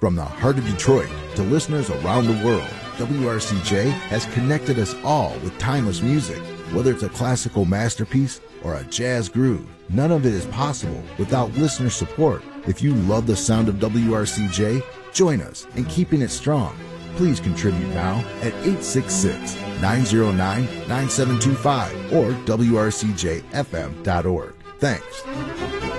From the heart of Detroit to listeners around the world, WRCJ has connected us all with timeless music. Whether it's a classical masterpiece or a jazz groove, none of it is possible without listener support. If you love the sound of WRCJ, join us in keeping it strong. Please contribute now at 866-909-9725 or WRCJFM.org. Thanks.